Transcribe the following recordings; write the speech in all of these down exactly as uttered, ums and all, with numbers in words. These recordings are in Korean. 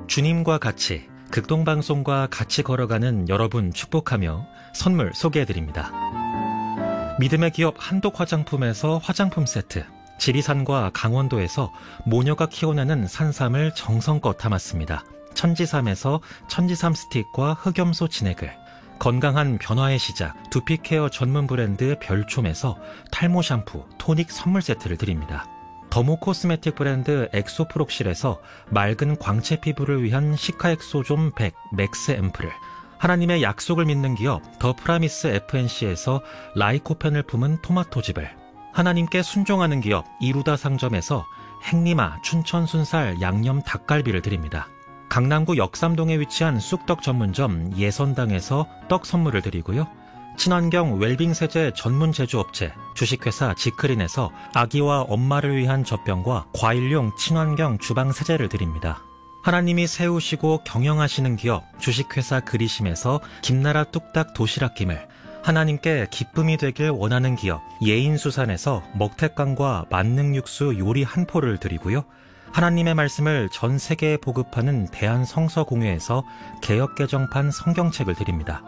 주님과 같이 극동방송과 같이 걸어가는 여러분 축복하며 선물 소개해드립니다. 믿음의 기업 한독 화장품에서 화장품 세트, 지리산과 강원도에서 모녀가 키워내는 산삼을 정성껏 담았습니다. 천지삼에서 천지삼 스틱과 흑염소 진액을, 건강한 변화의 시작 두피케어 전문 브랜드 별촘에서 탈모 샴푸, 토닉 선물 세트를 드립니다. 더모 코스메틱 브랜드 엑소프록실에서 맑은 광채 피부를 위한 시카엑소존 백 맥스 앰플을, 하나님의 약속을 믿는 기업 더 프라미스 에프엔씨에서 라이코펜을 품은 토마토즙을, 하나님께 순종하는 기업 이루다 상점에서 행리마 춘천 순살 양념 닭갈비를 드립니다. 강남구 역삼동에 위치한 쑥떡 전문점 예선당에서 떡 선물을 드리고요. 친환경 웰빙 세제 전문 제조업체 주식회사 지크린에서 아기와 엄마를 위한 젖병과 과일용 친환경 주방 세제를 드립니다. 하나님이 세우시고 경영하시는 기업 주식회사 그리심에서 김나라 뚝딱 도시락김을, 하나님께 기쁨이 되길 원하는 기업 예인수산에서 먹태깡과 만능육수 요리 한 포를 드리고요. 하나님의 말씀을 전 세계에 보급하는 대한성서공회에서 개역개정판 성경책을 드립니다.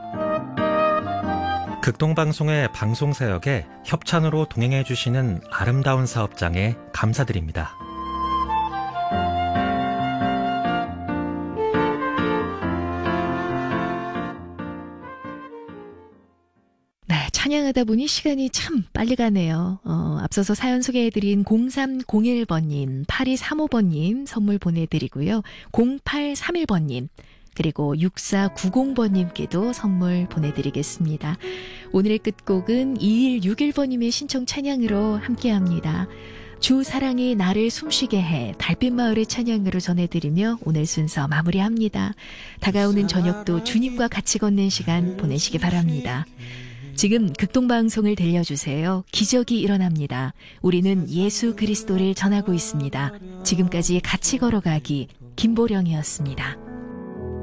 극동방송의 방송사역에 협찬으로 동행해 주시는 아름다운 사업장에 감사드립니다. 찬양하다 보니 시간이 참 빨리 가네요. 어, 앞서서 사연 소개해드린 공삼공일 번님, 팔이삼오 번님 선물 보내드리고요. 공팔삼일 번님 그리고 육사구공 번님께도 선물 보내드리겠습니다. 오늘의 끝곡은 이일육일 번님의 신청 찬양으로 함께합니다. 주 사랑이 나를 숨쉬게 해 달빛마을의 찬양으로 전해드리며 오늘 순서 마무리합니다. 다가오는 저녁도 주님과 같이 걷는 시간 보내시기 바랍니다. 지금 극동방송을 들려주세요. 기적이 일어납니다. 우리는 예수 그리스도를 전하고 있습니다. 지금까지 같이 걸어가기 김보령이었습니다.